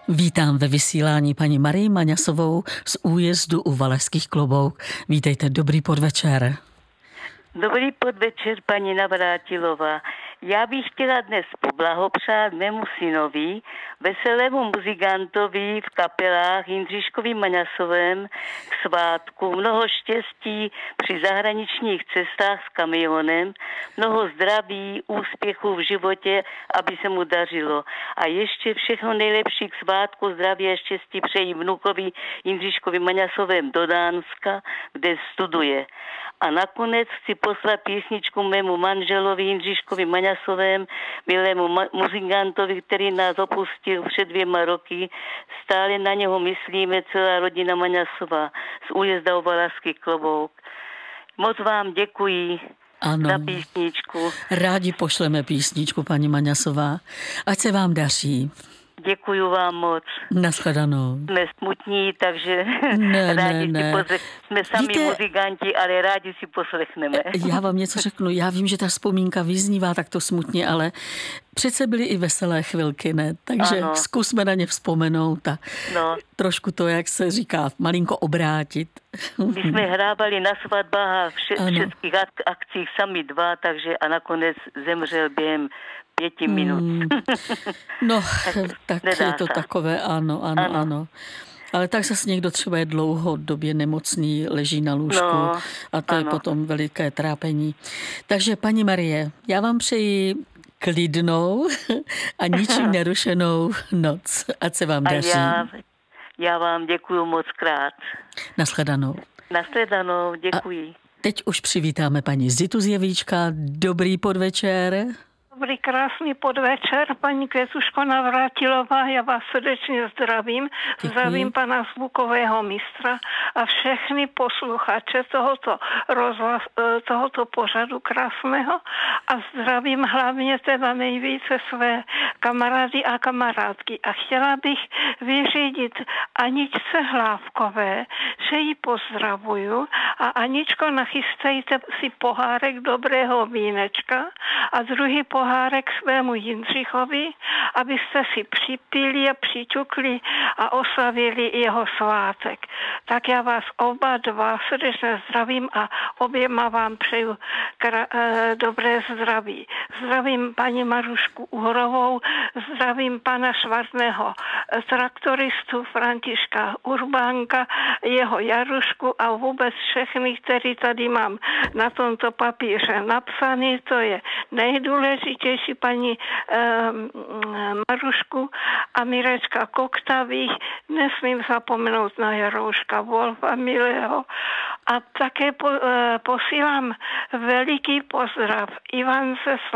Vítám ve vysílání paní Marii Maňasovou z újezdu u Valašských Klobouk. Vítejte, dobrý podvečer. Dobrý podvečer, paní Navrátilová. Já bych chtěla dnes poblahopřát mému synovi, veselému muzikantovi v kapelách Jindřiškovi Maňasovém k svátku. Mnoho štěstí při zahraničních cestách s kamionem, mnoho zdraví, úspěchů v životě, aby se mu dařilo. A ještě všechno nejlepší k svátku, zdraví a štěstí přeji vnukovi Jindřiškovi Maňasovém do Dánska, kde studuje. A nakonec chci poslat písničku mému manželovi Jindřiškovi Maňasovém, milému muzikantovi, který nás opustil před 2 roky. Stále na něho myslíme, celá rodina Maňasová z újezda u Valašských Klobouk. Moc vám děkuji za písničku. Rádi pošleme písničku, paní Maňasová. Ať se vám daří. Děkuju vám moc. Nashledanou. Jsme smutní, takže jsme sami muzikanti, ale rádi si poslechneme. Já vám něco řeknu. Já vím, že ta vzpomínka vyznívá takto smutně, ale přece byly i veselé chvilky, ne? Takže ano. Zkusme na ně vzpomenout a trošku to, jak se říká, malinko obrátit. My jsme hrávali na svatbách a všech akcích sami dva, takže a nakonec zemřel během 5 minut. Tak je to takové, ano. Ale tak zase někdo třeba je dlouhodobě nemocný, leží na lůžku a to je potom veliké trápení. Takže paní Marie, já vám přeji klidnou a ničím nerušenou noc. Ať se vám daří. Já vám děkuju moc krát. Nashledanou. Nashledanou, děkuji. A teď už přivítáme paní Zitu z Jevíčka. Dobrý podvečer. Dobrý, krásný podvečer, paní Květuško Navrátilová, já vás srdečně zdravím. Děkuji. Zdravím pana zvukového mistra a všechny posluchače tohoto pořadu krásného a zdravím hlavně teda nejvíce své kamarády a kamarádky. A chtěla bych vyřídit Aničce Hlávkové, že ji pozdravuju a Aničko, nachystejte si pohárek dobrého vínečka a druhý pohárek svému Jindřichovi, abyste si připili a přiťukli a oslavili jeho svátek. Tak já vás oba dva srdečně zdravím a oběma vám přeju dobré zdraví. Zdravím paní Marušku Uhrovou, zdravím pana Švartného traktoristu Františka Urbánka, jeho Jarušku a vůbec všechny, který tady mám na tomto papíře napsaný, to je nejdůležitější paní Marušku a Mirečka Koktavých, nesmím zapomenout na Jarouška Wolfa milého a také posílám veliký pozdrav Ivance